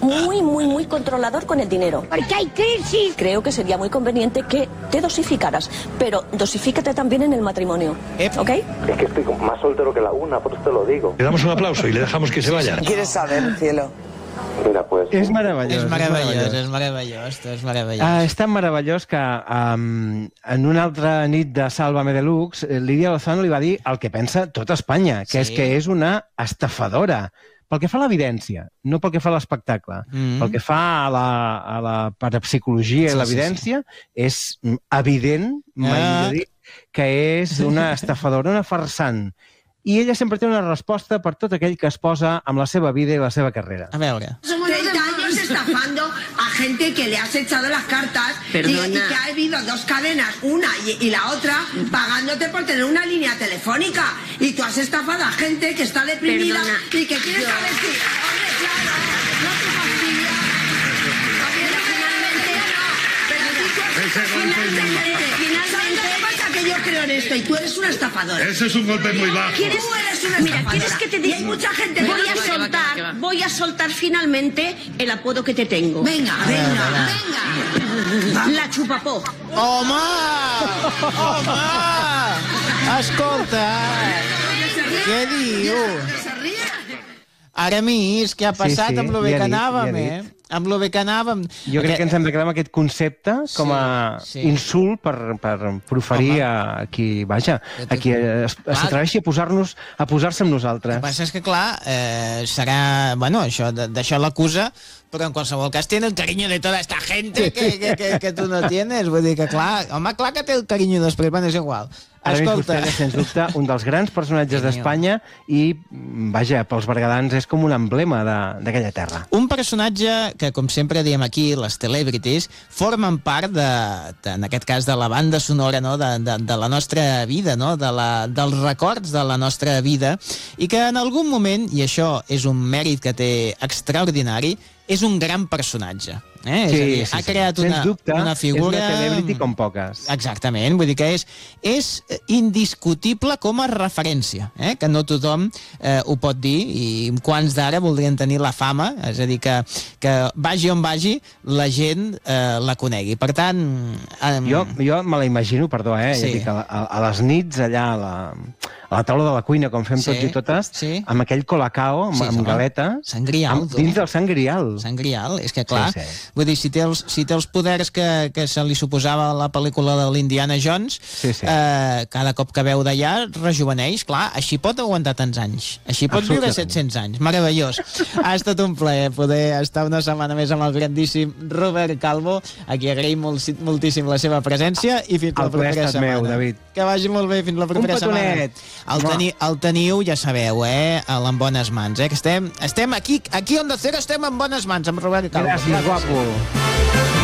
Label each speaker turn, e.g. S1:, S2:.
S1: muy controlador con el dinero.
S2: Porque hay crisis.
S1: Creo que sería muy conveniente que te dosificaras, pero dosifícate también en el matrimonio, ¿ok?
S3: Es que estoy más soltero que la una, por eso te lo digo.
S4: Le damos un aplauso y le dejamos que se vaya.
S5: ¿Qué quieres saber, cielo?
S3: Mira, pues...
S6: És meravellós.
S7: És meravellós.
S6: És tan meravellós que en una altra nit de Sálvame Deluxe, Lídia Lozano li va dir el que pensa tota Espanya, que és que és una estafadora. Pel que fa a l'evidència, no pel que fa a l'espectacle. Pel que fa a la parapsicologia i l'evidència, és evident, mai millor dit, que és una estafadora, una farsant. I ella sempre té una resposta per tot aquell que es posa amb la seva vida i la seva carrera.
S7: A veure.
S8: 30 años estafando a gente que le has echado las cartas y que ha habido dos cadenas, una y la otra, pagándote por tener una línea telefónica. Y tú has estafado a gente que está deprimida y que quiere saber si... Hombre, claro, no te fastidia. Finalmente, yo creo en esto y tú eres una estafadora.
S4: Ese es un golpe muy bajo.
S8: Tú eres una estafadora.
S1: Mira, ¿quieres que te diga?
S8: Hay mucha gente que
S1: Voy a soltar finalmente el apodo que te tengo.
S8: Venga.
S1: La chupapó.
S7: Home! Escolta! Què diu? Ara mis, què ha passat amb lo bé que anàvem, Amb lo bé que anàvem.
S6: Jo crec que ens hem de quedar amb aquest concepte com a insult per proferir a qui, vaja, a qui s'atreveixi a posar-se amb nosaltres.
S7: El que passa és que, clar, serà... Bueno, d'això l'acusa, però en qualsevol cas tiene el cariño de toda esta gente que tu no tienes. Vull dir que, clar, home, clar que té el cariño després, bueno, és igual.
S6: Aramis Fuster és, sens dubte, un dels grans personatges d'Espanya i, vaja, pels berguedans és com un emblema d'aquella terra.
S7: Un personatge que, com sempre diem aquí, les celebrities, formen part, en aquest cas, de la banda sonora, de la nostra vida, dels records de la nostra vida, i que en algun moment, i això és un mèrit que té extraordinari, és un gran personatge. És a dir, ha creat una figura...
S6: És una celebrity com poques.
S7: Exactament, vull dir que és indiscutible com a referència, que no tothom ho pot dir, i quants d'ara voldrien tenir la fama, és a dir, que vagi on vagi, la gent la conegui. Per tant...
S6: Jo me la imagino, perdó, ja dic, a les nits allà a la taula de la cuina, com fem tots i totes, amb aquell colacao, amb galetes, dins del Sant Grial.
S7: Sant Grial, és que clar, vull dir, si té els poders que se li suposava a la pel·lícula de l'Indiana Jones, cada cop que veu d'allà rejuveneix, clar, així pot aguantar tants anys, així pot viure 700 anys, meravellós. Ha estat un plaer poder estar una setmana més amb el grandíssim Robert Calvo, a qui agraïm moltíssim la seva presència, i fins la propera setmana. El plaer ha estat meu, David. Que vagi molt bé, fins la propera setmana. El teniu, ja sabeu, en bones mans, que estem aquí on de cero estem en bones mans, amb Robert Calvo.
S6: Gràcies, guapo.